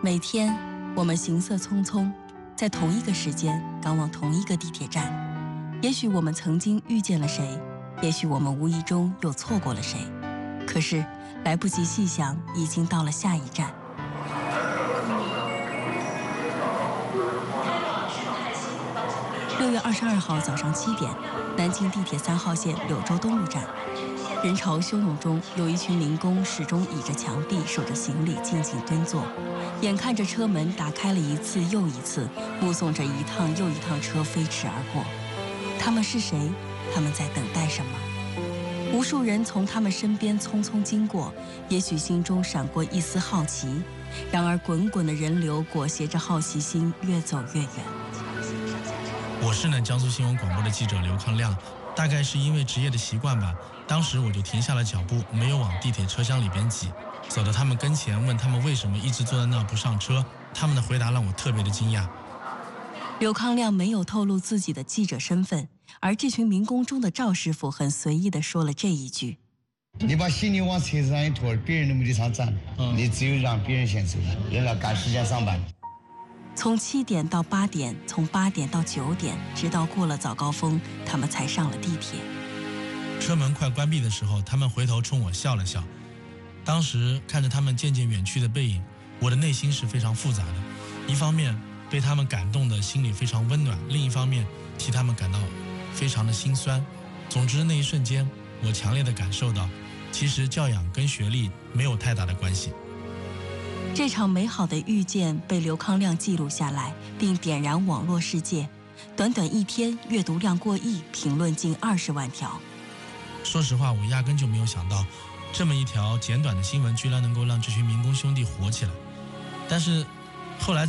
每天，我们行色匆匆，在同一个时间赶往同一个地铁站。也许我们曾经遇见了谁，也许我们无意中又错过了谁。可是来不及细想，已经到了下一站。6月22号早上7点，南京地铁3号线柳州东路站。人潮汹涌中，有一群民工始终倚着墙壁，守着行李，静静蹲坐，眼看着车门打开了一次又一次，目送着一趟又一趟车飞驰而过。他们是谁？他们在等待什么？无数人从他们身边匆匆经过，也许心中闪过一丝好奇，然而滚滚的人流裹挟着好奇心越走越远。 我是江苏新闻广播的记者刘康亮，大概是因为职业的习惯吧，当时我就停下了脚步，没有往地铁车厢里边挤，走到他们跟前，问他们为什么一直坐在那不上车。他们的回答让我特别的惊讶。 刘康亮没有透露自己的记者身份，而这群民工中的赵师傅很随意地说了这一句： 你把行李往车子上一拖，别人都没地方站，你只有让别人先走，人要赶时间上班。 从7点到8点，从8点到9点，直到过了早高峰，他们才上了地铁。 车门快关闭的时候，他们回头冲我笑了笑。当时看着他们渐渐远去的背影，我的内心是非常复杂的。一方面被他们感动的心里非常温暖，另一方面替他们感到非常的心酸。总之那一瞬间，我强烈的感受到，其实教养跟学历没有太大的关系。 这场美好的遇见被刘康亮记录下来，并点燃网络世界。短短1天，阅读量过亿，评论近20万条。 说实话，我压根就没有想到，这么一条简短的新闻居然能够让这群民工兄弟火起来。但是后来